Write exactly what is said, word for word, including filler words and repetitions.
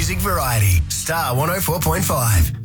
music variety. Star one oh four point five.